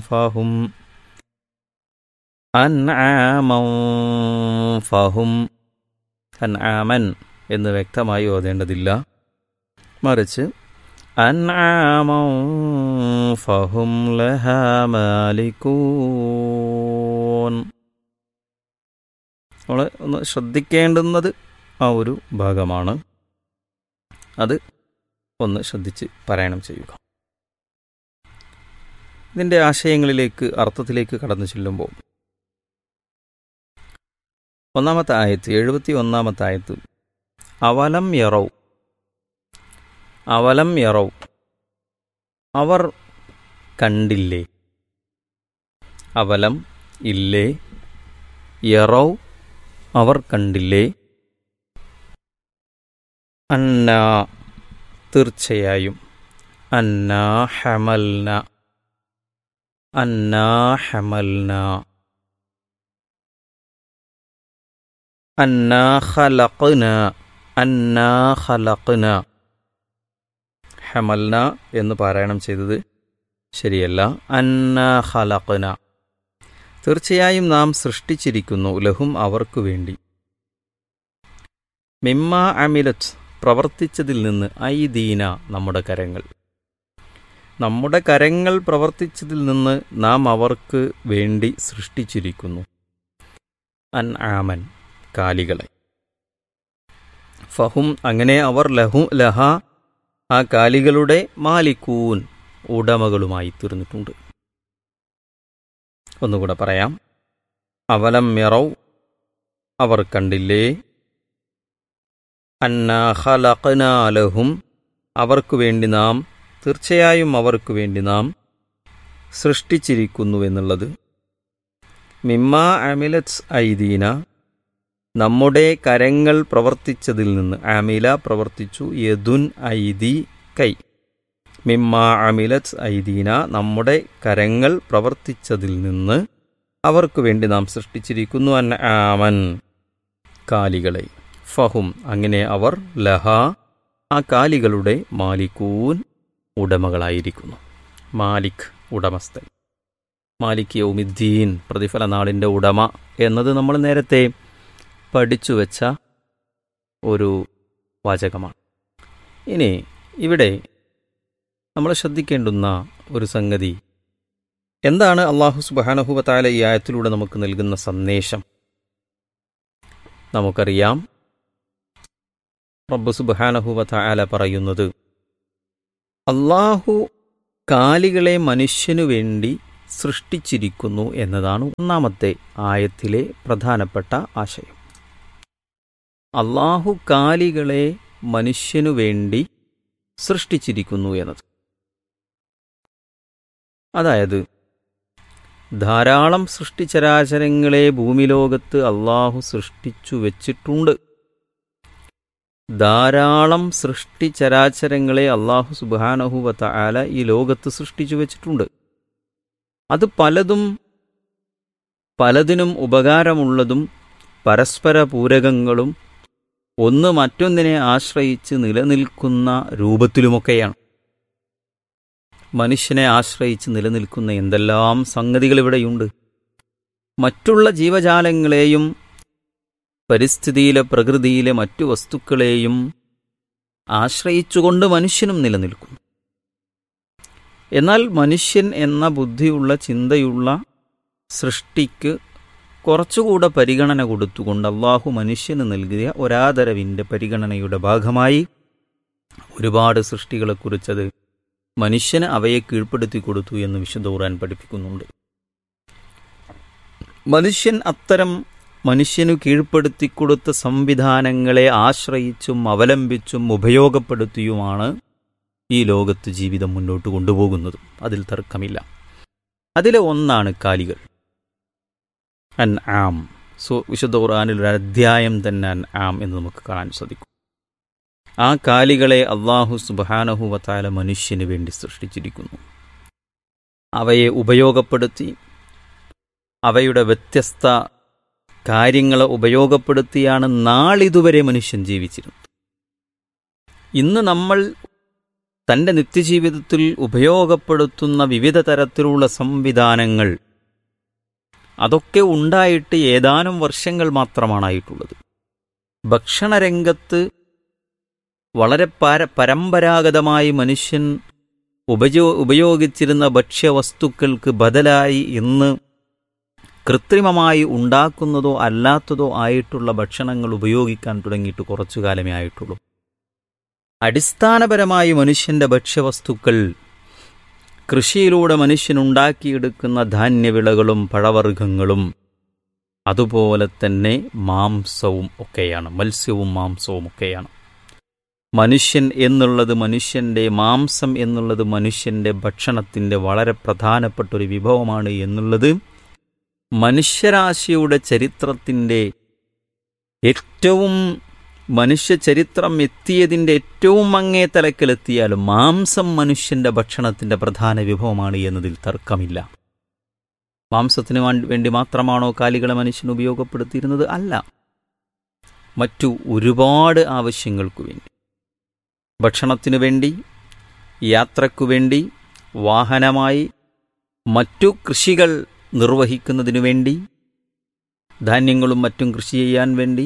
ഫഹും അൻആമൻ ഫഹും. അൻആമൻ എന്ന് വ്യക്തമായി ഓതേണ്ടതില്ല, മറിച്ച് അൻആമൻ ഫഹും ലഹാ മാലികൂൻ. നമ്മൾ ഒന്ന് ശ്രദ്ധിക്കേണ്ടുന്നത് ആ ഒരു ഭാഗമാണ്. അത് ഒന്ന് ശ്രദ്ധിച്ച് പാരായണം ചെയ്യുക. ഇതിൻ്റെ ആശയങ്ങളിലേക്ക്, അർത്ഥത്തിലേക്ക് കടന്നു ചെല്ലുമ്പോൾ ഒന്നാമത്തെ ആയത്ത്, 71-ാമത്തെ ആയത്ത്, അവലം യറൗ, അവലം യറൗ, അവർ കണ്ടില്ലേ, അവലം ഇല്ലേ, യറൗ അവർ കണ്ടില്ലേ, അന്നാ തീർച്ചയായും, അന്നാ ഹമൽന, അന്നാ ഹമൽന, അന്നാ ഖലഖ്ന, അന്നാ ഖലഖ്ന. ഹമൽന എന്ന് പാരായണം ചെയ്തത് ശരിയല്ല. അന്നാ ഖലഖ്ന, തീർച്ചയായും നാം സൃഷ്ടിച്ചിരിക്കുന്നു, ലഹും അവർക്കു വേണ്ടി, മിമ്മ അമിലത്ത് പ്രവർത്തിച്ചതിൽ നിന്ന്, ഐദീന നമ്മുടെ കരങ്ങൾ, നമ്മുടെ കരങ്ങൾ പ്രവർത്തിച്ചതിൽ നിന്ന് നാം അവർക്ക് വേണ്ടി സൃഷ്ടിച്ചിരിക്കുന്നു, അൻആമൻ കാലികളെ, ഫഹും അങ്ങനെ അവർ ലഹ ആ കാലികളുടെ മാലിക്കൂൻ ഉടമകളുമായി തീർന്നിട്ടുണ്ട്. ഒന്നുകൂടെ പറയാം. അവലം യറൗ അവർ കണ്ടില്ലേ, അന്നാ ഖലഖ്നാ ലഹും അവർക്കു വേണ്ടി നാം, തീർച്ചയായും അവർക്കു വേണ്ടി നാം സൃഷ്ടിച്ചിരിക്കുന്നു എന്നുള്ളത്, മിമ്മാ അമിലത്ത് ഐദീന നമ്മുടെ കരങ്ങൾ പ്രവർത്തിച്ചതിൽ നിന്ന്, ആമില പ്രവർത്തിച്ചു, യദുൻ ഐദി കൈ, മിമ്മാ അമിലത്ത് ഐദീന നമ്മുടെ കരങ്ങൾ പ്രവർത്തിച്ചതിൽ നിന്ന് അവർക്കു വേണ്ടി നാം സൃഷ്ടിച്ചിരിക്കുന്നു, അൻആമൻ കാലികളെ, ഫഹും അങ്ങനെ അവർ ലഹ ആ കാലികളുടെ മാലിക്കൂൻ ഉടമകളായിരിക്കുന്നു. മാലിക് ഉടമസ്ഥൻ, മാലിക് യൗമിദ്ദീൻ പ്രതിഫല നാളിൻ്റെ ഉടമ എന്നത് നമ്മൾ നേരത്തെ പഠിച്ചു വെച്ച ഒരു വാചകമാണ്. ഇനി ഇവിടെ നമ്മൾ ശ്രദ്ധിക്കേണ്ടുന്ന ഒരു സംഗതി, എന്താണ് അല്ലാഹു സുബ്ഹാനഹു വ തആല ഈ ആയത്തിലൂടെ നമുക്ക് നൽകുന്ന സന്ദേശം? നമുക്കറിയാം, റബ്ബ് സുബ്ഹാനഹു വ തആല പറയുന്നത്, അല്ലാഹു കാലികളെ മനുഷ്യനു വേണ്ടി സൃഷ്ടിച്ചിരിക്കുന്നു എന്നതാണ് ഒന്നാമത്തെ ആയത്തിലെ പ്രധാനപ്പെട്ട ആശയം. അല്ലാഹു കാലികളെ മനുഷ്യനു വേണ്ടി സൃഷ്ടിച്ചിരിക്കുന്നു എന്നത്. അതായത് ധാരാളം സൃഷ്ടിചരാചരങ്ങളെ ഭൂമിലോകത്ത് അല്ലാഹു സൃഷ്ടിച്ചു വെച്ചിട്ടുണ്ട്. ധാരാളം സൃഷ്ടിചരാചരങ്ങളെ അല്ലാഹു സുബ്ഹാനഹു വ തആല ഈ ലോകത്ത് സൃഷ്ടിച്ചു വെച്ചിട്ടുണ്ട്. അത് പലതിനും ഉപകാരമുള്ളതും പരസ്പര പൂരകങ്ങളും ഒന്ന് മറ്റൊന്നിനെ ആശ്രയിച്ച് നിലനിൽക്കുന്ന രൂപത്തിലുമൊക്കെയാണ്. മനുഷ്യനെ ആശ്രയിച്ച് നിലനിൽക്കുന്ന എന്തെല്ലാം സംഗതികൾ ഇവിടെയുണ്ട്. മറ്റുള്ള ജീവജാലങ്ങളെയും പരിസ്ഥിതിയിലെ, പ്രകൃതിയിലെ മറ്റു വസ്തുക്കളെയും ആശ്രയിച്ചുകൊണ്ട് മനുഷ്യനും നിലനിൽക്കുന്നു. എന്നാൽ മനുഷ്യൻ എന്ന ബുദ്ധിയുള്ള, ചിന്തയുള്ള സൃഷ്ടിക്ക് കുറച്ചുകൂടെ പരിഗണന കൊടുത്തുകൊണ്ട് അല്ലാഹു മനുഷ്യന് നൽകിയ ഒരാദരവിൻ്റെ പരിഗണനയുടെ ഭാഗമായി ഒരുപാട് സൃഷ്ടികളെക്കുറിച്ചത് മനുഷ്യന് അവയെ കീഴ്പ്പെടുത്തി കൊടുത്തു എന്ന് വിശുദ്ധ ഖുർആൻ പഠിപ്പിക്കുന്നുണ്ട്. മനുഷ്യൻ അത്തരം മനുഷ്യനു കീഴ്പ്പെടുത്തിക്കൊടുത്ത സംവിധാനങ്ങളെ ആശ്രയിച്ചും അവലംബിച്ചും ഉപയോഗപ്പെടുത്തിയുമാണ് ഈ ലോകത്ത് ജീവിതം മുന്നോട്ട് കൊണ്ടുപോകുന്നതും. അതിൽ തർക്കമില്ല. അതിലെ ഒന്നാണ് കാലികൾ, അൻആം. വിശുദ്ധ ഖുർആനിൽ ഒരു അധ്യായം തന്നെ അൻആം എന്ന് നമുക്ക് കാണാൻ സാധിക്കും. ആ കാലികളെ അല്ലാഹു സുബ്ഹാനഹു വ തആല മനുഷ്യന് വേണ്ടി സൃഷ്ടിച്ചിരിക്കുന്നു. അവയെ ഉപയോഗപ്പെടുത്തി, അവയുടെ വ്യത്യസ്ത കാര്യങ്ങളെ ഉപയോഗപ്പെടുത്തിയാണ് നാളിതുവരെ മനുഷ്യൻ ജീവിച്ചിരുന്നത്. ഇന്ന് നമ്മൾ തൻ്റെ നിത്യജീവിതത്തിൽ ഉപയോഗപ്പെടുത്തുന്ന വിവിധ തരത്തിലുള്ള സംവിധാനങ്ങൾ അതൊക്കെ ഉണ്ടായിട്ട് ഏതാനും വർഷങ്ങൾ മാത്രമാണായിട്ടുള്ളത്. ഭക്ഷണരംഗത്ത് വളരെ പരമ്പരാഗതമായി മനുഷ്യൻ ഉപയോഗിച്ചിരുന്ന ഭക്ഷ്യവസ്തുക്കൾക്ക് ബദലായി ഇന്ന് കൃത്രിമമായി ഉണ്ടാക്കുന്നതോ അല്ലാത്തതോ ആയിട്ടുള്ള ഭക്ഷണങ്ങൾ ഉപയോഗിക്കാൻ തുടങ്ങിയിട്ട് കുറച്ചു കാലമേ ആയിട്ടുള്ളൂ. അടിസ്ഥാനപരമായി മനുഷ്യൻ്റെ ഭക്ഷ്യവസ്തുക്കൾ കൃഷിയിലൂടെ മനുഷ്യനുണ്ടാക്കിയെടുക്കുന്ന ധാന്യവിളകളും പഴവർഗ്ഗങ്ങളും അതുപോലെ തന്നെ മാംസവും ഒക്കെയാണ്, മത്സ്യവും മാംസവും ഒക്കെയാണ്. മനുഷ്യൻ എന്നുള്ളത്, മനുഷ്യൻ്റെ മാംസം എന്നുള്ളത് മനുഷ്യൻ്റെ ഭക്ഷണത്തിൻ്റെ വളരെ പ്രധാനപ്പെട്ട ഒരു വിഭവമാണ് എന്നുള്ളത് മനുഷ്യരാശിയുടെ ചരിത്രത്തിൻ്റെ ഏറ്റവും മനുഷ്യചരിത്രം എത്തിയതിൻ്റെ ഏറ്റവും അങ്ങേ തലക്കിലെത്തിയാലും മാംസം മനുഷ്യൻ്റെ ഭക്ഷണത്തിൻ്റെ പ്രധാന വിഭവമാണ് എന്നതിൽ തർക്കമില്ല. മാംസത്തിന് വേണ്ടി മാത്രമാണോ കാലികളെ മനുഷ്യൻ ഉപയോഗപ്പെടുത്തിയിരുന്നത്? അല്ല, മറ്റു ഒരുപാട് ആവശ്യങ്ങൾക്കു വേണ്ടി, ഭക്ഷണത്തിനു വേണ്ടി, യാത്രയ്ക്കു വേണ്ടി, വാഹനമായി, മറ്റു കൃഷികൾ നിർവഹിക്കുന്നതിനു വേണ്ടി, ധാന്യങ്ങളും മറ്റും കൃഷി ചെയ്യാൻ വേണ്ടി,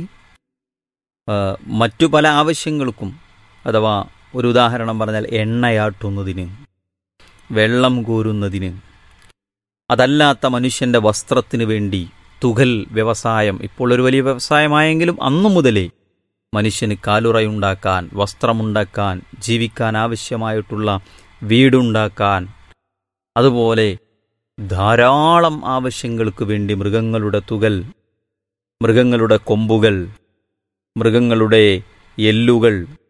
മറ്റു പല ആവശ്യങ്ങൾക്കും, അഥവാ ഒരു ഉദാഹരണം പറഞ്ഞാൽ എണ്ണയാട്ടുന്നതിന്, വെള്ളം കോരുന്നതിന്, അതല്ലാത്ത മനുഷ്യൻ്റെ വസ്ത്രത്തിന് വേണ്ടി തുകൽ വ്യവസായം ഇപ്പോൾ ഒരു വലിയ വ്യവസായമായെങ്കിലും അന്നു മുതലേ മനുഷ്യന് കാലുറയുണ്ടാക്കാൻ, വസ്ത്രമുണ്ടാക്കാൻ, ജീവിക്കാൻ ആവശ്യമായിട്ടുള്ള വീടുണ്ടാക്കാൻ, അതുപോലെ ധാരാളം ആവശ്യങ്ങൾക്ക് വേണ്ടി മൃഗങ്ങളുടെ തുകൽ, മൃഗങ്ങളുടെ കൊമ്പുകൾ, മൃഗങ്ങളുടെ എല്ലുകൾ,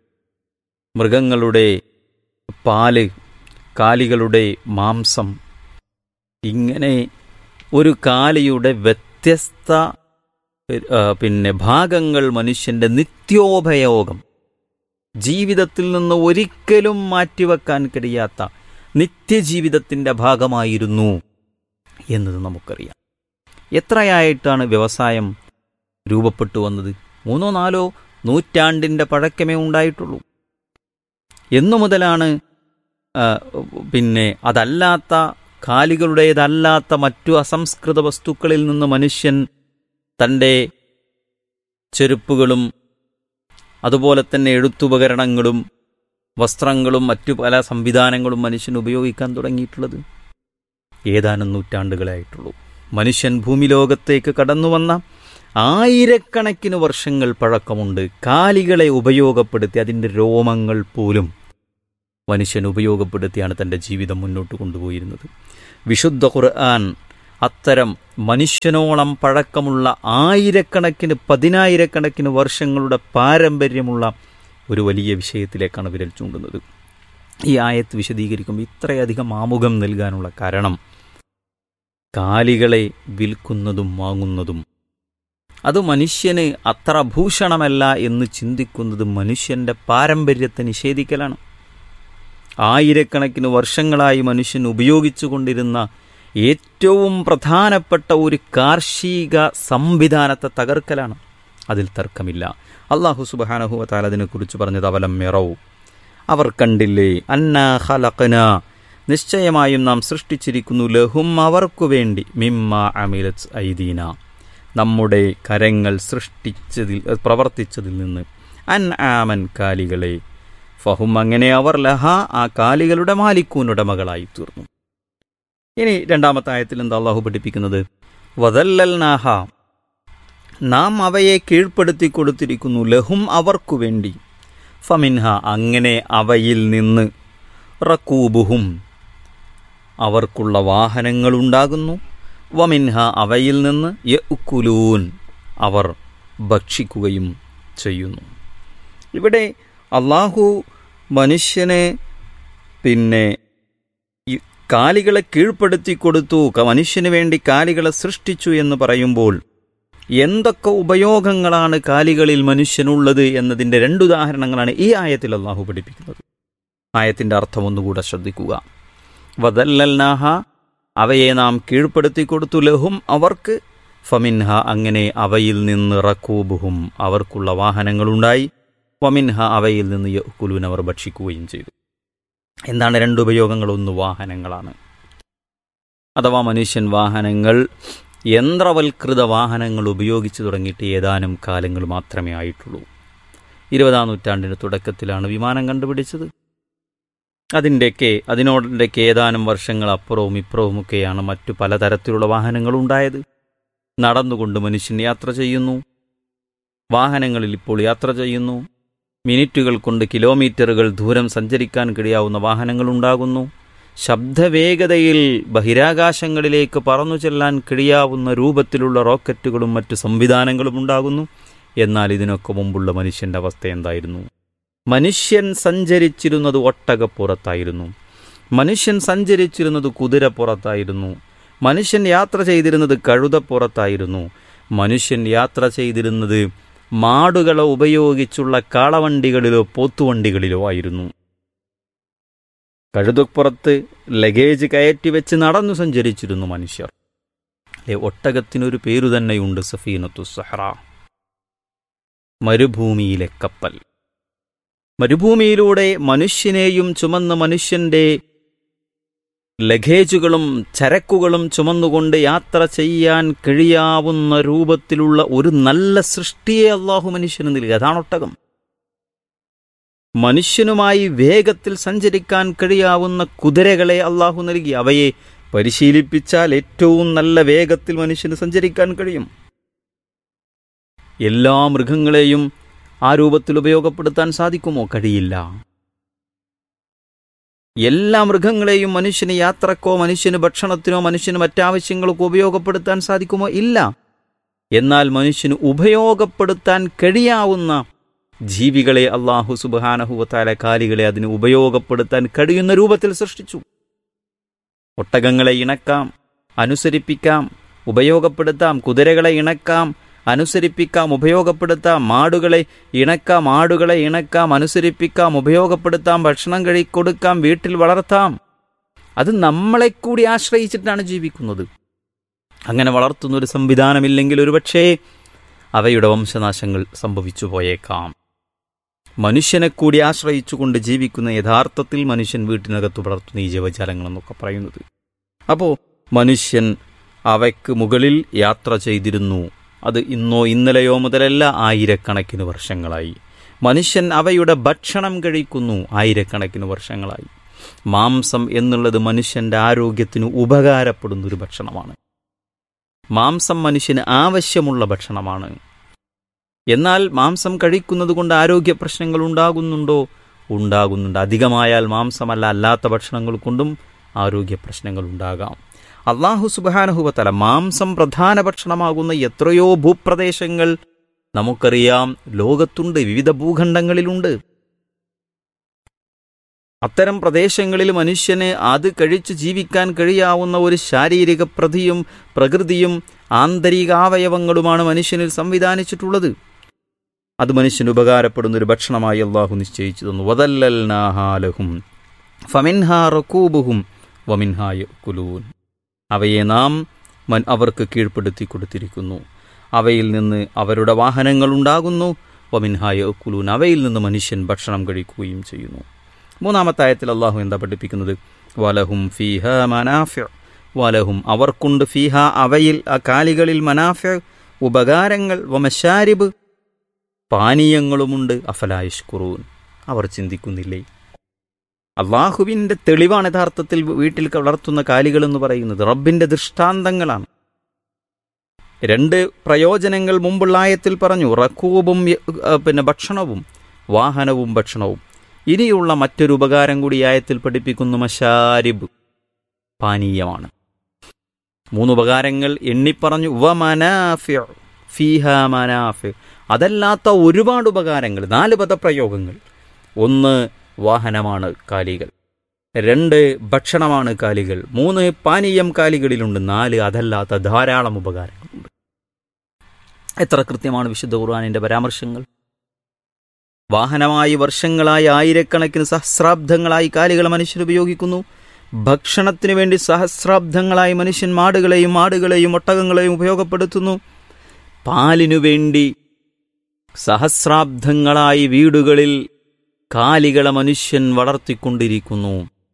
മൃഗങ്ങളുടെ പാല്, കാലികളുടെ മാംസം, ഇങ്ങനെ ഒരു കാലിയുടെ വ്യത്യസ്ത ഭാഗങ്ങൾ മനുഷ്യൻ്റെ നിത്യോപയോഗം, ജീവിതത്തിൽ നിന്ന് ഒരിക്കലും മാറ്റിവെക്കാൻ കഴിയാത്ത നിത്യജീവിതത്തിൻ്റെ ഭാഗമായിരുന്നു എന്നത് നമുക്കറിയാം. എത്രയായിട്ടാണ് വ്യവസായം രൂപപ്പെട്ടു വന്നത്? 3-4 നൂറ്റാണ്ടിൻ്റെ പഴക്കമേ ഉണ്ടായിട്ടുള്ളൂ. എന്നു മുതലാണ് അതല്ലാത്ത കാലികളുടേതല്ലാത്ത മറ്റു അസംസ്കൃത വസ്തുക്കളിൽ നിന്ന് മനുഷ്യൻ തൻ്റെ ചെരുപ്പുകളും അതുപോലെ തന്നെ എഴുത്തുപകരണങ്ങളും വസ്ത്രങ്ങളും മറ്റു പല സംവിധാനങ്ങളും മനുഷ്യൻ ഉപയോഗിക്കാൻ തുടങ്ങിയിട്ടുള്ളത്? ഏതാനും നൂറ്റാണ്ടുകളായിട്ടുള്ളൂ. മനുഷ്യൻ ഭൂമി ലോകത്തേക്ക് കടന്നു വന്ന ആയിരക്കണക്കിന് വർഷങ്ങൾ പഴക്കമുണ്ട്. കാലികളെ ഉപയോഗപ്പെടുത്തി, അതിൻ്റെ രോമങ്ങൾ പോലും മനുഷ്യൻ ഉപയോഗപ്പെടുത്തിയാണ് തൻ്റെ ജീവിതം മുന്നോട്ട് കൊണ്ടുപോയിരുന്നത്. വിശുദ്ധ ഖുർആൻ അത്തരം മനുഷ്യനോളം പഴക്കമുള്ള പതിനായിരക്കണക്കിന് വർഷങ്ങളുടെ പാരമ്പര്യമുള്ള ഒരു വലിയ വിഷയത്തിലേക്കാണ് വിരൽ ചൂണ്ടുന്നത്. ഈ ആയത്ത് വിശദീകരിക്കുമ്പോൾ ഇത്രയധികം ആമുഖം നൽകാനുള്ള കാരണം, കാലികളെ വിൽക്കുന്നതും വാങ്ങുന്നതും അത് മനുഷ്യന് അത്ര ഭൂഷണമല്ല എന്ന് ചിന്തിക്കുന്നത് മനുഷ്യൻ്റെ പാരമ്പര്യത്തെ നിഷേധിക്കലാണ്. ആയിരക്കണക്കിന് വർഷങ്ങളായി മനുഷ്യൻ ഉപയോഗിച്ചു കൊണ്ടിരുന്ന ഏറ്റവും പ്രധാനപ്പെട്ട ഒരു കാർഷിക സംവിധാനത്തെ തകർക്കലാണ്. അതിൽ തർക്കമില്ല. അല്ലാഹു സുബ്ഹാനഹു വ തആല അതിനെക്കുറിച്ച് പറഞ്ഞത് അവലം യറൗ, അവർ കണ്ടില്ലേ, അന്നാ ഖലഖനാ, നിശ്ചയമായും നാം സൃഷ്ടിച്ചിരിക്കുന്നു, ലഹും അവർക്കു വേണ്ടി, മിമ്മാ അമിലത് ഐദീന, നമ്മുടെ കരങ്ങൾ പ്രവർത്തിച്ചതിൽ നിന്ന്, അൻആമൻ കാലികളെ, ഫഹും അങ്ങനെ അവർ ലഹ ആ കാലികളുടെ മാലിക്കൂനുടമകളായി തീർന്നു. ഇനി രണ്ടാമത്തെ ആയത്തിൽ എന്താ അല്ലാഹു പഠിപ്പിക്കുന്നത്? വദല്ലൽനാഹ, നാം അവയെ കീഴ്പ്പെടുത്തി കൊടുത്തിരിക്കുന്നു, ലഹും അവർക്കു വേണ്ടി, ഫമിൻഹ അങ്ങനെ അവയിൽ നിന്ന്, റകൂബുഹും അവർക്കുള്ള വാഹനങ്ങളുണ്ടാകുന്നു, വമിൻഹ അവയിൽ നിന്ന്, യഅ്കുലൂൻ അവർ ഭക്ഷിക്കുകയും ചെയ്യുന്നു. ഇവിടെ അല്ലാഹു മനുഷ്യനെ കാലികളെ കീഴ്പ്പെടുത്തി കൊടുത്തു, മനുഷ്യന് വേണ്ടി കാലികളെ സൃഷ്ടിച്ചു എന്ന് പറയുമ്പോൾ എന്തൊക്കെ ഉപയോഗങ്ങളാണ് കാലികളിൽ മനുഷ്യനുള്ളത് എന്നതിൻ്റെ 2 ഉദാഹരണങ്ങളാണ് ഈ ആയത്തിൽ അല്ലാഹു പഠിപ്പിക്കുന്നത്. ആയത്തിൻ്റെ അർത്ഥം ഒന്നുകൂടെ ശ്രദ്ധിക്കുക. വദല്ലൽനാഹ അവയെ നാം കീഴ്പ്പെടുത്തി കൊടുത്തു, ലഹും അവർക്ക്, ഫമിൻഹ അങ്ങനെ അവയിൽ നിന്ന്, റകൂബുഹും അവർക്കുള്ള വാഹനങ്ങളുണ്ടായി, വമിൻഹ അവയിൽ നിന്ന്, യഅ്കുലൂൻ അവർ ഭക്ഷിക്കുകയും ചെയ്തു. എന്താണ് രണ്ട് ഉപയോഗങ്ങൾ? ഒന്ന് വാഹനങ്ങളാണ്. അഥവാ മനുഷ്യൻ വാഹനങ്ങൾ, യന്ത്രവൽകൃത വാഹനങ്ങൾ ഉപയോഗിച്ചു തുടങ്ങിയിട്ട് ഏതാനും കാലങ്ങൾ മാത്രമേ ആയിട്ടുള്ളൂ. 20-ാം നൂറ്റാണ്ടിൻ്റെ തുടക്കത്തിലാണ് വിമാനം കണ്ടുപിടിച്ചത്. അതിനോടൊക്കെ ഏതാനും വർഷങ്ങൾ അപ്പുറവും ഇപ്പുറവുമൊക്കെയാണ് മറ്റു പലതരത്തിലുള്ള വാഹനങ്ങളുണ്ടായത്. നടന്നുകൊണ്ട് മനുഷ്യൻ യാത്ര ചെയ്യുന്നു. വാഹനങ്ങളിൽ ഇപ്പോൾ യാത്ര ചെയ്യുന്നു. മിനിറ്റുകൾ കൊണ്ട് കിലോമീറ്ററുകൾ ദൂരം സഞ്ചരിക്കാൻ കഴിയാവുന്ന വാഹനങ്ങളുണ്ടാകുന്നു. ശബ്ദവേഗതയിൽ ബഹിരാകാശങ്ങളിലേക്ക് പറന്നു ചെല്ലാൻ കഴിയാവുന്ന രൂപത്തിലുള്ള റോക്കറ്റുകളും മറ്റു സംവിധാനങ്ങളും ഉണ്ടാകുന്നു. എന്നാൽ ഇതിനൊക്കെ മുമ്പുള്ള മനുഷ്യന്റെ അവസ്ഥ എന്തായിരുന്നു? മനുഷ്യൻ സഞ്ചരിച്ചിരുന്നത് ഒട്ടകപ്പുറത്തായിരുന്നു. മനുഷ്യൻ സഞ്ചരിച്ചിരുന്നത് കുതിരപ്പുറത്തായിരുന്നു. മനുഷ്യൻ യാത്ര ചെയ്തിരുന്നത് കഴുതപ്പുറത്തായിരുന്നു. മനുഷ്യൻ യാത്ര ചെയ്തിരുന്നത് മാടുകളെ ഉപയോഗിച്ചുള്ള കാളവണ്ടികളിലോ പോത്തുവണ്ടികളിലോ ആയിരുന്നു. കഴുതപ്പുറത്ത് ലഗേജ് കയറ്റി വെച്ച് നടന്നു സഞ്ചരിച്ചിരുന്നു മനുഷ്യർ. ഒട്ടകത്തിനൊരു പേരു തന്നെയുണ്ട്, സഫീനത്തു സഹ്റ, മരുഭൂമിയിലെ കപ്പൽ. മരുഭൂമിയിലൂടെ മനുഷ്യനെയും ചുമന്ന് മനുഷ്യന്റെ ലഗേജുകളും ചരക്കുകളും ചുമന്നുകൊണ്ട് യാത്ര ചെയ്യാൻ കഴിയാവുന്ന രൂപത്തിലുള്ള ഒരു നല്ല സൃഷ്ടിയെ അള്ളാഹു മനുഷ്യന് നൽകി. അതാണ് ഒട്ടകം. മനുഷ്യനുമായി വേഗത്തിൽ സഞ്ചരിക്കാൻ കഴിയാവുന്ന കുതിരകളെ അള്ളാഹു നൽകി. അവയെ പരിശീലിപ്പിച്ചാൽ ഏറ്റവും നല്ല വേഗത്തിൽ മനുഷ്യന് സഞ്ചരിക്കാൻ കഴിയും. എല്ലാ മൃഗങ്ങളെയും ആ രൂപത്തിൽ ഉപയോഗപ്പെടുത്താൻ സാധിക്കുമോ? കഴിയില്ല. എല്ലാ മൃഗങ്ങളെയും മനുഷ്യന് യാത്രക്കോ മനുഷ്യന് ഭക്ഷണത്തിനോ മനുഷ്യന് മറ്റാവശ്യങ്ങൾക്കോ ഉപയോഗപ്പെടുത്താൻ സാധിക്കുമോ? ഇല്ല. എന്നാൽ മനുഷ്യന് ഉപയോഗപ്പെടുത്താൻ കഴിയാവുന്ന ജീവികളെ അല്ലാഹു സുബ്ഹാനഹു വ തആല, കാലികളെ അതിന് ഉപയോഗപ്പെടുത്താൻ കഴിയുന്ന രൂപത്തിൽ സൃഷ്ടിച്ചു. ഒട്ടകങ്ങളെ ഇണക്കാം, അനുസരിപ്പിക്കാം, ഉപയോഗപ്പെടുത്താം. കുതിരകളെ ഇണക്കാം, അനുസരിപ്പിക്കാം, ഉപയോഗപ്പെടുത്താം. മാടുകളെ ഇണക്കാം, അനുസരിപ്പിക്കാം, ഉപയോഗപ്പെടുത്താം. ഭക്ഷണം കൊടുക്കാം, വീട്ടിൽ വളർത്താം. അത് നമ്മളെ കൂടി ആശ്രയിച്ചിട്ടാണ് ജീവിക്കുന്നത്. അങ്ങനെ വളർത്തുന്നൊരു സംവിധാനമില്ലെങ്കിൽ ഒരുപക്ഷേ അവയുടെ വംശനാശങ്ങൾ സംഭവിച്ചു പോയേക്കാം. മനുഷ്യനെ കൂടി ആശ്രയിച്ചുകൊണ്ട് ജീവിക്കുന്ന യഥാർത്ഥത്തിൽ മനുഷ്യൻ വീട്ടിനകത്ത് വളർത്തുന്ന ഈ ജീവജാലങ്ങളെന്നൊക്കെ പറയുന്നത്. അപ്പോൾ മനുഷ്യൻ അവയ്ക്ക് മുകളിൽ യാത്ര ചെയ്തിരുന്നു. അത് ഇന്നോ ഇന്നലെയോ മുതലല്ല, ആയിരക്കണക്കിന് വർഷങ്ങളായി. മനുഷ്യൻ അവയുടെ ഭക്ഷണം കഴിക്കുന്നു ആയിരക്കണക്കിന് വർഷങ്ങളായി. മാംസം എന്നുള്ളത് മനുഷ്യന്റെ ആരോഗ്യത്തിന് ഉപകാരപ്പെടുന്നൊരു ഭക്ഷണമാണ്. മാംസം മനുഷ്യന് ആവശ്യമുള്ള ഭക്ഷണമാണ്. എന്നാൽ മാംസം കഴിക്കുന്നത് കൊണ്ട് ആരോഗ്യ പ്രശ്നങ്ങൾ ഉണ്ടാകുന്നുണ്ടോ? ഉണ്ടാകുന്നുണ്ട്. അധികമായാൽ മാംസമല്ല, അല്ലാത്ത ഭക്ഷണങ്ങൾ കൊണ്ടും ആരോഗ്യ പ്രശ്നങ്ങൾ ഉണ്ടാകാം. അല്ലാഹു സുബ്ഹാനഹു വ തആല മാംസം പ്രധാന ഭക്ഷണമാകുന്ന എത്രയോ ഭൂപ്രദേശങ്ങൾ നമുക്കറിയാം ലോകത്തുണ്ട്, വിവിധ ഭൂഖണ്ഡങ്ങളിലുണ്ട്. അത്തരം പ്രദേശങ്ങളിൽ മനുഷ്യന് അത് കഴിച്ച് ജീവിക്കാൻ കഴിയാവുന്ന ഒരു ശാരീരിക പ്രകൃതിയും ആന്തരികാവയവങ്ങളുമാണ് മനുഷ്യനിൽ സംവിധാനിച്ചിട്ടുള്ളത്. അത് മനുഷ്യന് ഉപകാരപ്പെടുന്ന ഒരു ഭക്ഷണമായി അള്ളാഹു നിശ്ചയിച്ചു തന്നു. വദല്ലൽനാഹാ ലഹും ഫമിൻഹാ റകൂബുഹും വമിൻഹാ യഅ്കുലൂൻ. അവയെ നാം അവർക്ക് കീഴ്പ്പെടുത്തി കൊടുത്തിരിക്കുന്നു. അവയിൽ നിന്ന് അവരുടെ വാഹനങ്ങൾ ഉണ്ടാകുന്നു. വമിൻഹാ യഅ്കുലൂൻ. അവയിൽ നിന്ന് മനുഷ്യൻ ഭക്ഷണം കഴിക്കുകയും ചെയ്യുന്നു. മൂന്നാമത്തെ ആയത്തിൽ അള്ളാഹു എന്താ പഠിപ്പിക്കുന്നത്? വലഹും ഫീഹാ മനാഫിഅ്. വലഹും അവർക്കുണ്ട്, ഫീഹാ അവയിൽ, ആ കാലികളിൽ, മനാഫിഅ് ഉപകാരങ്ങൾ, വമശാരിബ് പാനീയങ്ങളുമുണ്ട്. അഫലാ യശ്കുറൂൻ. അവർ ചിന്തിക്കുന്നില്ലേ? അള്ളാഹുവിൻ്റെ തെളിവാണ് യഥാർത്ഥത്തിൽ വീട്ടിൽ വളർത്തുന്ന കാലികൾ എന്ന് പറയുന്നത്. റബ്ബിന്റെ ദൃഷ്ടാന്തങ്ങളാണ്. രണ്ട് പ്രയോജനങ്ങൾ മുമ്പുള്ള ആയത്തിൽ പറഞ്ഞു. റക്കൂബും ഭക്ഷണവും, വാഹനവും ഭക്ഷണവും. ഇനിയുള്ള മറ്റൊരു ഉപകാരം കൂടി ആയത്തിൽ പഠിപ്പിക്കുന്നു. മശാരിബ് പാനീയമാണ്. മൂന്നുപകാരങ്ങൾ എണ്ണിപ്പറഞ്ഞു. വമനാഫിഅ ഫീഹാ മനാഫിഅ. അതല്ലാത്ത ഒരുപാട് ഉപകാരങ്ങൾ. 4 പദപ്രയോഗങ്ങൾ. 1 വാഹനമാണ് കാലികൾ, 2 ഭക്ഷണമാണ് കാലികൾ, 3 പാനീയം കാലികളിലുണ്ട്, 4 അതല്ലാത്ത ധാരാളം ഉപകാരങ്ങളുണ്ട്. എത്ര കൃത്യമാണ് വിശുദ്ധ ഖുർആനിന്റെ പരാമർശങ്ങൾ! വാഹനമായി വർഷങ്ങളായി, ആയിരക്കണക്കിന് സഹസ്രാബ്ദങ്ങളായി കാലികൾ മനുഷ്യർ ഉപയോഗിക്കുന്നു. ഭക്ഷണത്തിനു വേണ്ടി സഹസ്രാബ്ദങ്ങളായി മനുഷ്യൻ മാടുകളെയും ഒട്ടകങ്ങളെയും ഉപയോഗപ്പെടുത്തുന്നു. പാലിനു വേണ്ടി സഹസ്രാബ്ദങ്ങളായി വീടുകളിൽ കാലികളെ മനുഷ്യൻ വളർത്തിക്കൊണ്ടിരിക്കുന്നു.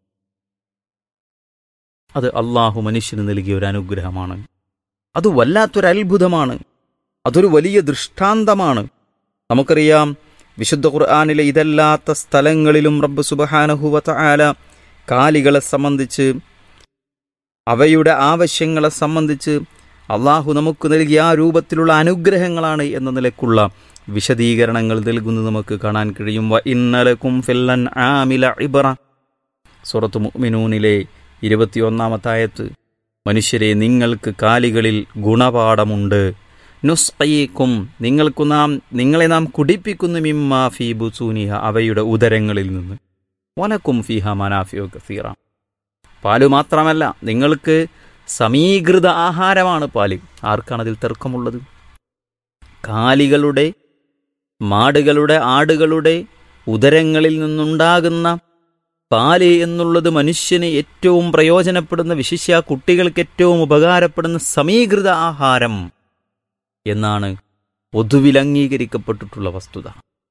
അത് അള്ളാഹു മനുഷ്യന് നൽകിയ ഒരു അനുഗ്രഹമാണ്. അത് വല്ലാത്തൊരു അത്ഭുതമാണ്. അതൊരു വലിയ ദൃഷ്ടാന്തമാണ്. നമുക്കറിയാം, വിശുദ്ധ ഖുർആനിലെ ഇതല്ലാത്ത സ്ഥലങ്ങളിലും റബ്ബ് സുബ്ഹാനഹു വ തആല കാലികളെ സംബന്ധിച്ച്, അവയുടെ ആവശ്യങ്ങളെ സംബന്ധിച്ച് അള്ളാഹു നമുക്ക് നൽകിയ ആ രൂപത്തിലുള്ള അനുഗ്രഹങ്ങളാണ് എന്ന നിലക്കുള്ള വിശദീകരണങ്ങൾ നൽകുന്നത് നമുക്ക് കാണാൻ കഴിയും. വ ഇന്നലകും ഫിൽ അൻആമി ലഇബ്റ, സൂറത്ത് മുഅ്മിനൂനിലെ 21-ാമത്തെ ആയത്ത്. മനുഷ്യരെ, നിങ്ങൾക്ക് കാലികളിൽ ഗുണപാഠമുണ്ട്. നുസ്ഖീകും, നിങ്ങളെ നാം കുടിപ്പിക്കുന്നു, മിമ്മാ ഫീ ബുസൂനിഹ, അവയുടെ ഉദരങ്ങളിൽ നിന്ന്. വലക്കും ഫീഹ മനാഫിഉ കസീറ, പാല് മാത്രമല്ല, നിങ്ങൾക്ക് സമീകൃത ആഹാരമാണ് പാല്. ആർക്കാണതിൽ തർക്കമുള്ളത്? കാലികളുടെ, മാടുകളുടെ, ആടുകളുടെ ഉദരങ്ങളിൽ നിന്നുണ്ടാകുന്ന പാല് എന്നുള്ളത് മനുഷ്യന് ഏറ്റവും പ്രയോജനപ്പെടുന്ന, വിശിഷ്യ കുട്ടികൾക്ക് ഏറ്റവും ഉപകാരപ്പെടുന്ന സമീകൃത ആഹാരം എന്നാണ് പൊതുവിൽ അംഗീകരിക്കപ്പെട്ടിട്ടുള്ള വസ്തുത.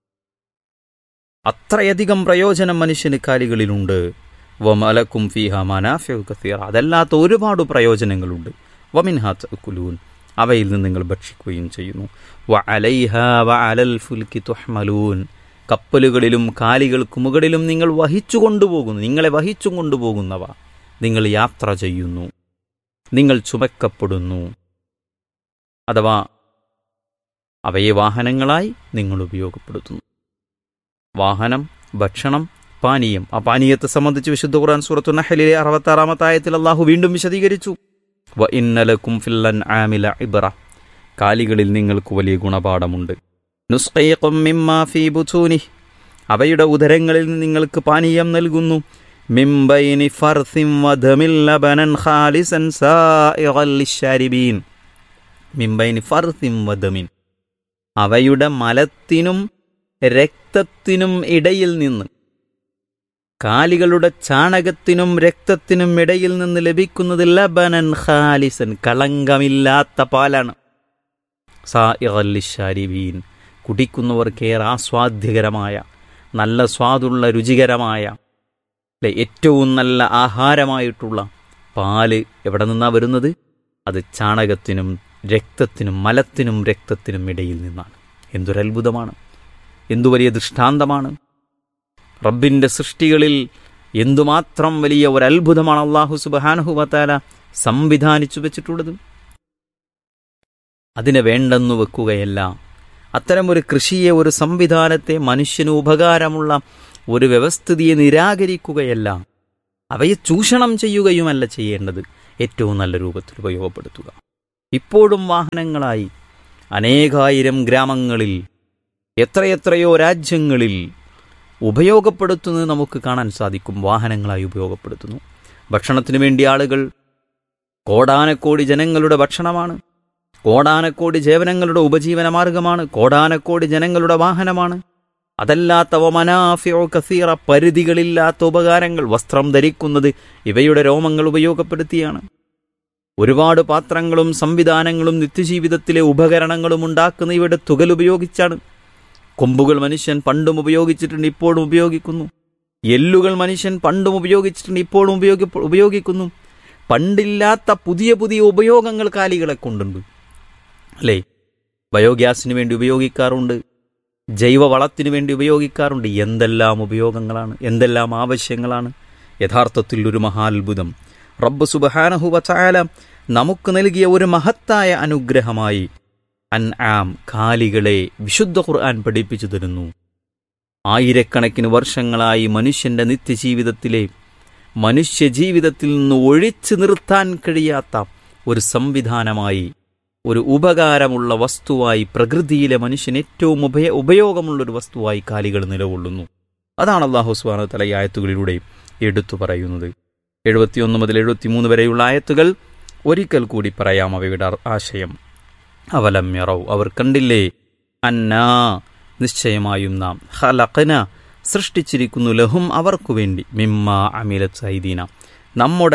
അത്രയധികം പ്രയോജനം മനുഷ്യന് കാലികളിലുണ്ട്. വമലക്കും ഫീഹ മനാഫിഉ കസീറ, അതല്ലാത്ത ഒരുപാട് പ്രയോജനങ്ങളുണ്ട്. വമിൻഹാ തഅകുലൂൻ, അവയിൽ നിന്ന് നിങ്ങൾ ഭക്ഷിക്കുകയും ചെയ്യുന്നു. വഅലൈഹാ വഅലൽ ഫുൽകി തുഹ്മലൂൻ, കപ്പലുകളിലും കാലികൾക്ക് മുകളിലും നിങ്ങൾ നിങ്ങളെ വഹിച്ചു കൊണ്ടുപോകുന്നവ, നിങ്ങൾ യാത്ര ചെയ്യുന്നു, നിങ്ങൾ ചുമക്കപ്പെടുന്നു. അഥവാ അവയെ വാഹനങ്ങളായി നിങ്ങൾ ഉപയോഗപ്പെടുത്തുന്നു. വാഹനം, ഭക്ഷണം, പാനീയം. ആ പാനീയത്തെ സംബന്ധിച്ച് വിശുദ്ധ ഖുർആൻ സൂറത്തുൻ നഹ്ലിലെ 66-ാമത്തെ ആയത്തിൽ അല്ലാഹു വീണ്ടും വിശദീകരിച്ചു. വ ഇന്നലകും ഫിൽ അൻആമി ലഇബ്റ, കാലികളിൽ നിങ്ങൾക്ക് വലിയ ഗുണപാഠമുണ്ട്. നുസ്ഖീകും മിമ്മാ ഫീ ബുതൂനിഹി, അവയുടെ ഉദരങ്ങളിൽ നിങ്ങൾക്ക് പാനീയം നൽകുന്നു. മിൻ ബൈനി ഫർസിൻ വദമിൻ ലബനൻ ഖാലിസൻ സായിഗൻ ലിശ്ശാരിബീൻ. മിൻ ബൈനി ഫർസിൻ വദമിൻ, അവയുടെ മലത്തിനും രക്തത്തിനും ഇടയിൽ നിന്ന്, കാലികളുടെ ചാണകത്തിനും രക്തത്തിനും ഇടയിൽ നിന്ന് ലഭിക്കുന്നത് ലബനൻ ഖാലിസൻ, കളങ്കമില്ലാത്ത പാലാണ്. സായിഗൻ ലിശ്ശാരിബീൻ, കുടിക്കുന്നവർക്കേറെ ആസ്വാദ്യകരമായ, നല്ല സ്വാദുള്ള, രുചികരമായ, ഏറ്റവും നല്ല ആഹാരമായിട്ടുള്ള പാല് എവിടെ നിന്നാണ് വരുന്നത്? അത് ചാണകത്തിനും രക്തത്തിനും, മലത്തിനും രക്തത്തിനും ഇടയിൽ നിന്നാണ്. എന്തൊരത്ഭുതമാണ്, എന്തു വലിയ ദൃഷ്ടാന്തമാണ്. റബ്ബിൻ്റെ സൃഷ്ടികളിൽ എന്തുമാത്രം വലിയ ഒരത്ഭുതമാണ് അല്ലാഹു സുബ്ഹാനഹു വ തആല സംവിധാനിച്ചു വെച്ചിട്ടുള്ളത്. അതിനെ വേണ്ടെന്നു വെക്കുകയല്ല, അത്തരമൊരു കൃഷിയെ, ഒരു സംവിധാനത്തെ, മനുഷ്യന് ഉപകാരമുള്ള ഒരു വ്യവസ്ഥിതിയെ നിരാകരിക്കുകയല്ല, അവയെ ചൂഷണം ചെയ്യുകയുമല്ല ചെയ്യേണ്ടത്. ഏറ്റവും നല്ല രൂപത്തിൽ ഉപയോഗപ്പെടുത്തുക. ഇപ്പോഴും വാഹനങ്ങളായി അനേകായിരം ഗ്രാമങ്ങളിൽ, എത്രയെത്രയോ രാജ്യങ്ങളിൽ ഉപയോഗപ്പെടുത്തുന്നത് നമുക്ക് കാണാൻ സാധിക്കും. വാഹനങ്ങളായി ഉപയോഗപ്പെടുത്തുന്നു. ഭക്ഷണത്തിനു വേണ്ടി ആളുകൾ, കോടാനക്കോടി ജനങ്ങളുടെ ഭക്ഷണമാണ്, കോടാനക്കോടി ജനങ്ങളുടെ ഉപജീവന മാർഗമാണ്, കോടാനക്കോടി ജനങ്ങളുടെ വാഹനമാണ്. അതല്ലാത്ത വമനാഫിഉ കസീറ, പരിധികളില്ലാത്ത ഉപകാരങ്ങൾ. വസ്ത്രം ധരിക്കുന്നത് ഇവയുടെ രോമങ്ങൾ ഉപയോഗപ്പെടുത്തിയാണ്. ഒരുപാട് പാത്രങ്ങളും സംവിധാനങ്ങളും നിത്യജീവിതത്തിലെ ഉപകരണങ്ങളും ഉണ്ടാക്കുന്ന ഇവയുടെ തുകൽ ഉപയോഗിച്ചാണ്. കൊമ്പുകൾ മനുഷ്യൻ പണ്ടും ഉപയോഗിച്ചിട്ടുണ്ട്, ഇപ്പോഴും ഉപയോഗിക്കുന്നു. എല്ലുകൾ മനുഷ്യൻ പണ്ടും ഉപയോഗിച്ചിട്ടുണ്ട്, ഇപ്പോഴും ഉപയോഗിക്കുന്നു. പണ്ടില്ലാത്ത പുതിയ പുതിയ ഉപയോഗങ്ങൾ കാലികളെ കൊണ്ടുണ്ട്, അല്ലേ? ബയോഗ്യാസിന് വേണ്ടി ഉപയോഗിക്കാറുണ്ട്, ജൈവവളത്തിന് വേണ്ടി ഉപയോഗിക്കാറുണ്ട്. എന്തെല്ലാം ഉപയോഗങ്ങളാണ്, എന്തെല്ലാം ആവശ്യങ്ങളാണ്. യഥാർത്ഥത്തിൽ ഒരു മഹാത്ഭുതം. റബ്ബ് സുബ്ഹാനഹു വ തആല നമുക്ക് നൽകിയ ഒരു മഹത്തായ അനുഗ്രഹമായി അൻആം, കാലികളെ വിശുദ്ധ ഖുർആൻ പഠിപ്പിച്ചു തരുന്നു. ആയിരക്കണക്കിന് വർഷങ്ങളായി മനുഷ്യന്റെ നിത്യജീവിതത്തിലെ, മനുഷ്യജീവിതത്തിൽ നിന്ന് ഒഴിച്ചു നിർത്താൻ കഴിയാത്ത ഒരു സംവിധാനമായി, ഒരു ഉപകാരമുള്ള വസ്തുവായി, പ്രകൃതിയിലെ മനുഷ്യന് ഏറ്റവും ഉപയോഗമുള്ളൊരു വസ്തുവായി കാലികൾ നിലകൊള്ളുന്നു. അതാണ് അല്ലാഹു സുബ്ഹാനഹു വ തആല ഈ ആയത്തുകളിലൂടെ എടുത്തു പറയുന്നത്. 71 മുതൽ 73 വരെയുള്ള ആയത്തുകൾ ഒരിക്കൽ കൂടി പറയാം അവയുടെ ആശയം. അവലം യറൗ, അവർ കണ്ടില്ലേ, അന്നാ, നിശ്ചയമായും നാം, ഖലഖന, സൃഷ്ടിച്ചിരിക്കുന്നു, ലഹും, അവർക്കു വേണ്ടി, മിമ്മാ അമിലത് ഐദീന, നമ്മുടെ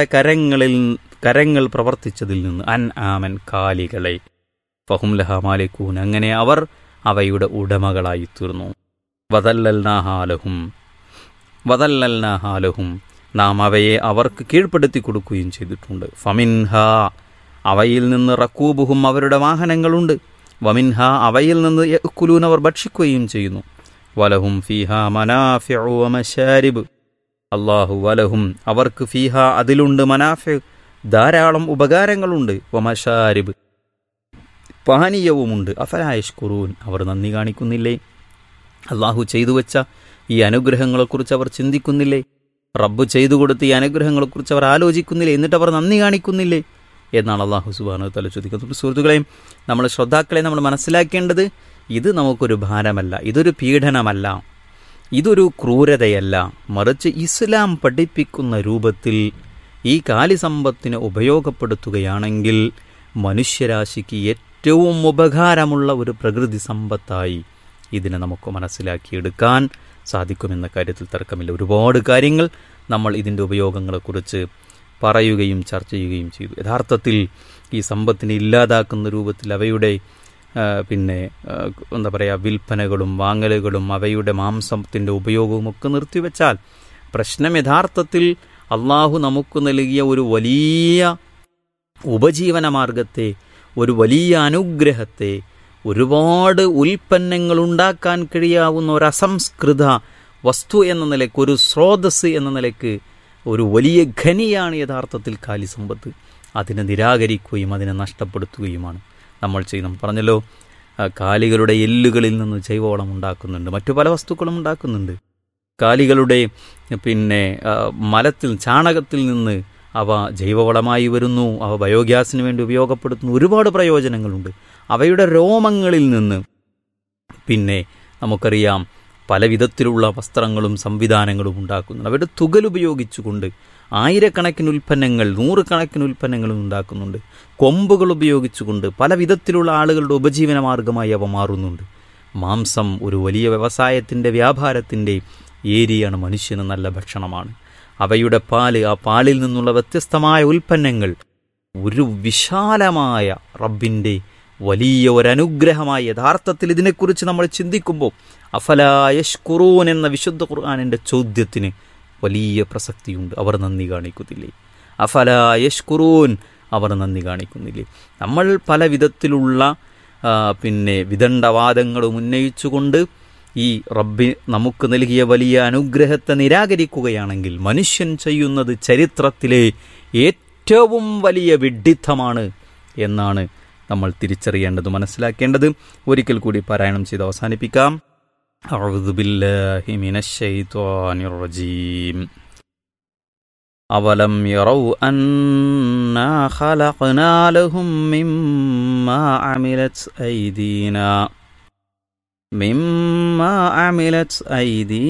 കരങ്ങൾ പ്രവർത്തിച്ചതിൽ നിന്ന്, അൻആമൻ, കാലികളെ, ഫഹും ലഹാ മാലികൂൻ, അങ്ങനെ അവർ അവയുടെ ഉടമകളായി തീർന്നു. വദല്ലൽനാഹാലഹും നാം അവയെ അവർക്ക് കീഴ്പ്പെടുത്തി കൊടുക്കുകയും ചെയ്തിട്ടുണ്ട്. ഫമിൻഹ അവയിൽ നിന്ന് റക്കൂബുഹും അവരുടെ വാഹനങ്ങളുണ്ട്. വമിൻഹ അവയിൽ നിന്ന് യഅ്കുലൂൻ അവർ ഭക്ഷിക്കുകയും ചെയ്യുന്നു. വലഹും ഫീഹ മനാഫിഉ വമശാരിബ് അല്ലാഹു വലഹും അവർക്ക് ഫീഹ അതിലുണ്ട് മനാഫി ധാരാളം ഉപകാരങ്ങളുണ്ട്. വമശാരിബ് പാനീയവുമുണ്ട്. അഫലാ യശ്കുറൂൻ അവർ നന്ദി കാണിക്കുന്നില്ലേ? അള്ളാഹു ചെയ്തു വെച്ച ഈ അനുഗ്രഹങ്ങളെക്കുറിച്ച് അവർ ചിന്തിക്കുന്നില്ലേ? റബ്ബ് ചെയ്തു കൊടുത്ത ഈ അനുഗ്രഹങ്ങളെക്കുറിച്ച് അവർ ആലോചിക്കുന്നില്ലേ? എന്നിട്ട് അവർ നന്ദി കാണിക്കുന്നില്ലേ എന്നാണ് അള്ളാഹു സുബ്ഹാനഹു വ തആല ചോദിക്കുന്നത്. സുഹൃത്തുക്കളെയും നമ്മുടെ ശ്രോതാക്കളെ നമ്മൾ മനസ്സിലാക്കേണ്ടത്, ഇത് നമുക്കൊരു ഭാരമല്ല, ഇതൊരു പീഡനമല്ല, ഇതൊരു ക്രൂരതയല്ല, മറിച്ച് ഇസ്ലാം പഠിപ്പിക്കുന്ന രൂപത്തിൽ ഈ കാലിസമ്പത്തിനെ ഉപയോഗപ്പെടുത്തുകയാണെങ്കിൽ മനുഷ്യരാശിക്ക് ഏറ്റവും ഉപകാരമുള്ള ഒരു പ്രകൃതി സമ്പത്തായി ഇതിനെ നമുക്ക് മനസ്സിലാക്കിയെടുക്കാൻ സാധിക്കുമെന്ന കാര്യത്തിൽ തർക്കമില്ല. ഒരുപാട് കാര്യങ്ങൾ നമ്മൾ ഇതിൻ്റെ ഉപയോഗങ്ങളെക്കുറിച്ച് പറയുകയും ചർച്ച ചെയ്യുകയും ചെയ്തു. യഥാർത്ഥത്തിൽ ഈ സമ്പത്തിനെ ഇല്ലാതാക്കുന്ന രൂപത്തിൽ അവയുടെ എന്താ പറയുക, വിൽപ്പനകളും വാങ്ങലുകളും അവയുടെ മാംസത്തിൻ്റെ ഉപയോഗവും ഒക്കെ നിർത്തിവെച്ചാൽ പ്രശ്നം യഥാർത്ഥത്തിൽ അള്ളാഹു നമുക്ക് നൽകിയ ഒരു വലിയ ഉപജീവന മാർഗത്തെ, ഒരു വലിയ അനുഗ്രഹത്തെ, ഒരുപാട് ഉൽപ്പന്നങ്ങൾ ഉണ്ടാക്കാൻ കഴിയാവുന്ന ഒരു അസംസ്കൃത വസ്തു എന്ന നിലയ്ക്ക്, ഒരു സ്രോതസ് എന്ന നിലയ്ക്ക് ഒരു വലിയ ഖനിയാണ് യഥാർത്ഥത്തിൽ കാലിസമ്പത്ത്. അതിനെ നിരാകരിക്കുകയും അതിനെ നഷ്ടപ്പെടുത്തുകയുമാണ് നമ്മൾ ചെയ്യുന്നത്. പറഞ്ഞല്ലോ, കാലികളുടെ എല്ലുകളിൽ നിന്ന് ജൈവവളം ഉണ്ടാക്കുന്നുണ്ട്, മറ്റു പല വസ്തുക്കളും ഉണ്ടാക്കുന്നുണ്ട്. കാലികളുടെ മലത്തിൽ, ചാണകത്തിൽ നിന്ന് അവ ജൈവവളമായി വരുന്നു, അവ ബയോഗ്യാസിന് വേണ്ടി ഉപയോഗപ്പെടുത്തുന്നു. ഒരുപാട് പ്രയോജനങ്ങളുണ്ട്. അവയുടെ രോമങ്ങളിൽ നിന്ന് നമുക്കറിയാം പല വിധത്തിലുള്ള വസ്ത്രങ്ങളും സംവിധാനങ്ങളും ഉണ്ടാക്കുന്നുണ്ട്. അവരുടെ തുകലുപയോഗിച്ചുകൊണ്ട് ആയിരക്കണക്കിന് ഉൽപ്പന്നങ്ങൾ, നൂറുകണക്കിന് ഉൽപ്പന്നങ്ങളും ഉണ്ടാക്കുന്നുണ്ട്. കൊമ്പുകൾ ഉപയോഗിച്ചുകൊണ്ട് പല വിധത്തിലുള്ള ആളുകളുടെ ഉപജീവന മാർഗമായി അവ മാറുന്നുണ്ട്. മാംസം ഒരു വലിയ വ്യവസായത്തിൻ്റെ, വ്യാപാരത്തിൻ്റെ ഏരിയയാണ്. മനുഷ്യന് നല്ല ഭക്ഷണമാണ്. അവയുടെ പാല്, ആ പാലിൽ നിന്നുള്ള വ്യത്യസ്തമായ ഉൽപ്പന്നങ്ങൾ ഒരു വിശാലമായ റബ്ബിൻ്റെ വലിയ ഒരനുഗ്രഹമായി യഥാർത്ഥത്തിൽ ഇതിനെക്കുറിച്ച് നമ്മൾ ചിന്തിക്കുമ്പോൾ അഫലാ യശ്കുറൂൻ എന്ന വിശുദ്ധ ഖുർആനിൻ്റെ ചോദ്യത്തിന് വലിയ പ്രസക്തിയുണ്ട്. അവർ നന്ദി കാണിക്കുന്നില്ലേ? അഫലാ യശ്കുറൂൻ അവർ നന്ദി കാണിക്കുന്നില്ലേ? നമ്മൾ പല വിധത്തിലുള്ള വിദണ്ഡവാദങ്ങളും ഉന്നയിച്ചുകൊണ്ട് ഈ റബ്ബി നമുക്ക് നൽകിയ വലിയ അനുഗ്രഹത്തെ നിരാകരിക്കുകയാണെങ്കിൽ മനുഷ്യൻ ചെയ്യുന്നത് ചരിത്രത്തിലെ ഏറ്റവും വലിയ വിഡ്ഢിത്തമാണ് എന്നാണ് നമ്മൾ തിരിച്ചറിയേണ്ടത്, മനസ്സിലാക്കേണ്ടത്. ഒരിക്കൽ കൂടി പാരായണം ചെയ്ത് അവസാനിപ്പിക്കാം. അഊദു ബില്ലാഹി മിനശ് ശൈത്വാനിർ റജീം. അവലം യറൗ അന്നാ ഖലഖനാ ലഹും മിമ്മാ അമിലത് ഐദീനാ